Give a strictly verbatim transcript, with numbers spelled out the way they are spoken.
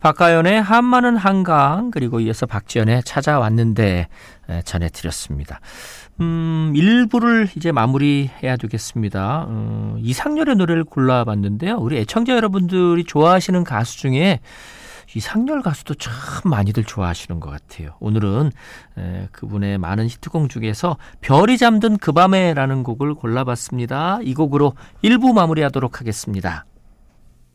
박가연의 한마는 한강, 그리고 이어서 박지연의 찾아왔는데 전해드렸습니다. 음, 일 부를 이제 마무리해야 되겠습니다. 음, 이상열의 노래를 골라봤는데요. 우리 애청자 여러분들이 좋아하시는 가수 중에 이상열 가수도 참 많이들 좋아하시는 것 같아요. 오늘은 에, 그분의 많은 히트곡 중에서 별이 잠든 그 밤에라는 곡을 골라봤습니다. 이 곡으로 일 부 마무리하도록 하겠습니다.